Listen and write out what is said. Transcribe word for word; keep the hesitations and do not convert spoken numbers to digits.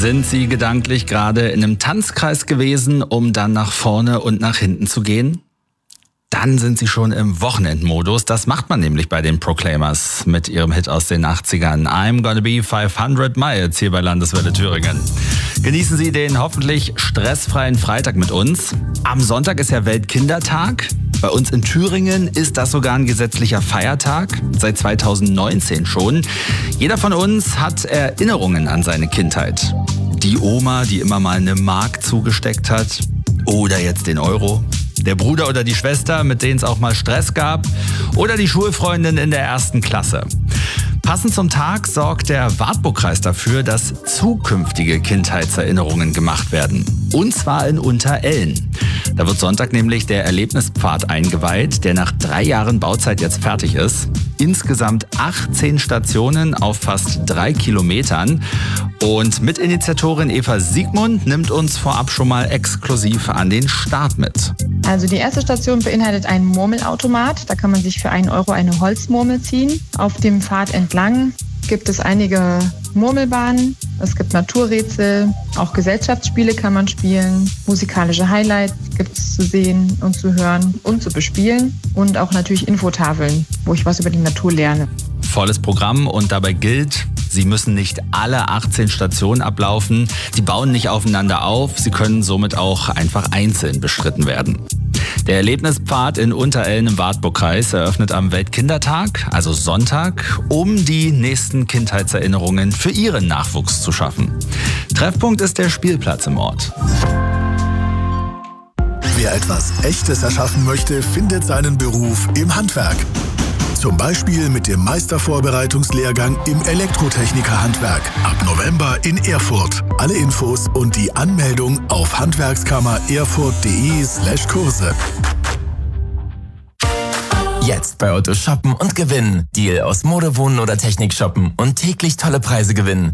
Sind Sie gedanklich gerade in einem Tanzkreis gewesen, um dann nach vorne und nach hinten zu gehen? Dann sind Sie schon im Wochenendmodus. Das macht man nämlich bei den Proclaimers mit ihrem Hit aus den achtzigern. I'm gonna be fünfhundert Miles hier bei Landeswelle Thüringen. Genießen Sie den hoffentlich stressfreien Freitag mit uns. Am Sonntag ist ja Weltkindertag. Bei uns in Thüringen ist das sogar ein gesetzlicher Feiertag, seit zweitausendneunzehn schon. Jeder von uns hat Erinnerungen an seine Kindheit. Die Oma, die immer mal eine Mark zugesteckt hat, oder jetzt den Euro. Der Bruder oder die Schwester, mit denen es auch mal Stress gab, oder die Schulfreundin in der ersten Klasse. Passend zum Tag sorgt der Wartburgkreis dafür, dass zukünftige Kindheitserinnerungen gemacht werden. Und zwar in Unterellen. Da wird Sonntag nämlich der Erlebnispfad eingeweiht, der nach drei Jahren Bauzeit jetzt fertig ist. Insgesamt achtzehn Stationen auf fast drei Kilometern. Und Mitinitiatorin Eva Siegmund nimmt uns vorab schon mal exklusiv an den Start mit. Also die erste Station beinhaltet einen Murmelautomat. Da kann man sich für einen Euro eine Holzmurmel ziehen. Auf dem Pfad entlang gibt es einige Murmelbahnen. Es gibt Naturrätsel, auch Gesellschaftsspiele kann man spielen. Musikalische Highlights gibt es zu sehen und zu hören und zu bespielen. Und auch natürlich Infotafeln, wo ich was über die Natur lerne. Volles Programm und dabei gilt, Sie müssen nicht alle achtzehn Stationen ablaufen. Die bauen nicht aufeinander auf. Sie können somit auch einfach einzeln bestritten werden. Der Erlebnispfad in Unterellen im Wartburgkreis eröffnet am Weltkindertag, also Sonntag, um die nächsten Kindheitserinnerungen für Ihren Nachwuchs zu schaffen. Treffpunkt ist der Spielplatz im Ort. Wer etwas Echtes erschaffen möchte, findet seinen Beruf im Handwerk. Zum Beispiel mit dem Meistervorbereitungslehrgang im Elektrotechniker-Handwerk. Ab November in Erfurt. Alle Infos und die Anmeldung auf handwerkskammer-erfurt.de slash Kurse. Jetzt bei Otto shoppen und gewinnen. Deal aus Mode, Wohnen oder Technik shoppen und täglich tolle Preise gewinnen.